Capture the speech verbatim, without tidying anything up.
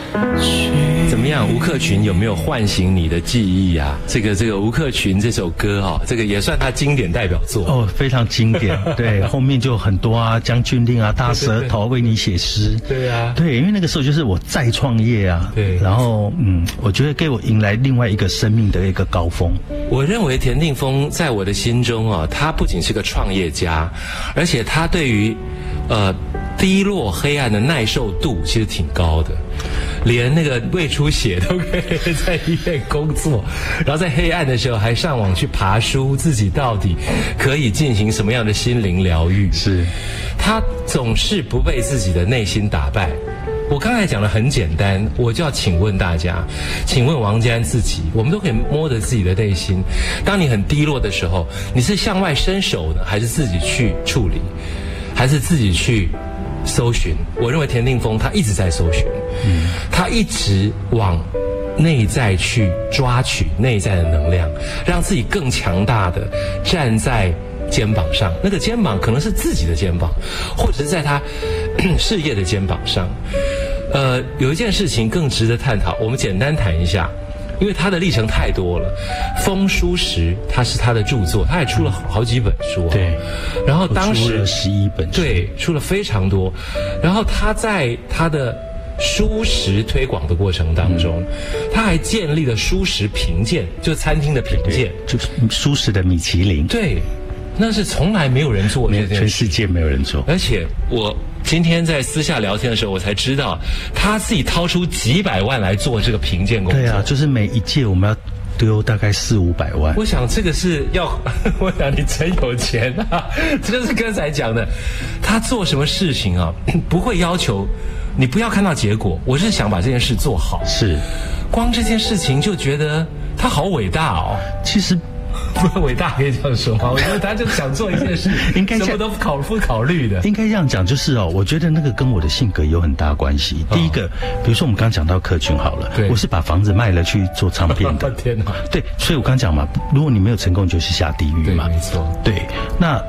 怎么样？吴克群有没有唤醒你的记忆啊？这个这个吴克群这首歌哦，这个也算他经典代表作哦，非常经典。对，后面就很多啊，将军令啊，大舌头为你写诗。 对啊， 对，因为那个时候就是我再创业啊。 对， 然后嗯，我觉得给我迎来另外一个生命的一个高峰。 我认为田定峰在我的心中啊，他不仅是个创业家，而且他对于呃低落黑暗的耐受度其实挺高的。连那个胃出血都可以在医院工作，然后在黑暗的时候还上网去爬书，自己到底可以进行什么样的心灵疗愈？ 是， 他总是不被自己的内心打败。我刚才讲的很简单，我就要请问大家，请问王嘉安自己，我们都可以摸着自己的内心。当你很低落的时候，你是向外伸手呢，还是自己去处理，还是自己去搜寻？我认为田定峰他一直在搜寻，嗯，他一直往内在去抓取内在的能量，让自己更强大的站在肩膀上。那个肩膀可能是自己的肩膀，或者是在他事业的肩膀上。呃，有一件事情更值得探讨，我们简单谈一下。因为他的历程太多了，风书石他是他的著作，他也出了好几本书、啊。 对， 然后当时出了十一本书， 对，出了非常多。然后他在他的蔬食推广的过程当中，嗯、他还建立了蔬食评鉴，就是餐厅的评鉴， 就是蔬食的米其林。 对，那是从来没有人做这件事， 全世界没有人做。 而且我今天在私下聊天的时候，我才知道他自己掏出几百万来做这个评鉴工作。 对啊，就是每一届我们要丢大概四五百万。 我想这个是要，我想你真有钱啊！这就是刚才讲的，他做什么事情啊，不会要求你不要看到结果，我是想把这件事做好。 是， 光这件事情就觉得他好伟大哦。 其实。 不伟大可以这样说吗？我觉得他就想做一件事，应该什么都考不考虑的。 应该这样讲，就是哦，我觉得那个跟我的性格有很大关系。哦、第一个，比如说我们刚刚讲到克群好了，我是把房子卖了去做唱片的。 天哪！ 对，所以我刚刚讲嘛，如果你没有成功，你就是下地狱嘛。 对，没错。 对，那